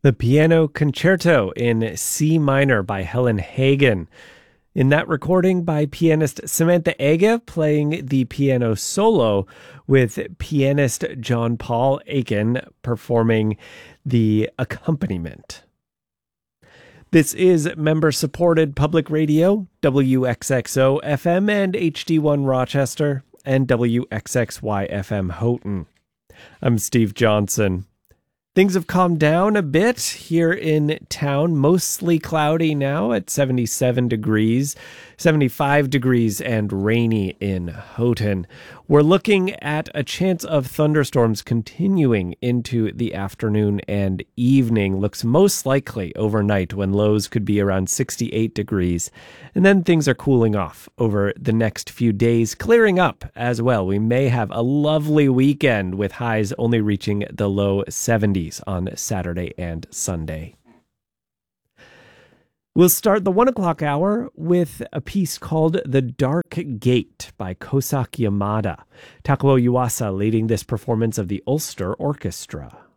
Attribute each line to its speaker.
Speaker 1: The Piano Concerto in C minor by Helen Hagen. In that recording by pianist Samantha Ege playing the piano solo with pianist John Paul Aiken performing the accompaniment. This is member-supported public radio, WXXO FM and HD1 Rochester, and WXXY FM Houghton. I'm Steve Johnson. Things have calmed down a bit here in town, mostly cloudy now at 77 degrees, 75 degrees and rainy in Houghton. We're looking at a chance of thunderstorms continuing into the afternoon and evening. Looks most likely overnight when lows could be around 68 degrees. And then things are cooling off over the next few days, clearing up as well. We may have a lovely weekend with highs only reaching the low 70s on Saturday and Sunday. We'll start the 1 o'clock hour with a piece called The Dark Gate by Kosaki Yamada. Takuo Yuasa leading this performance of the Ulster Orchestra.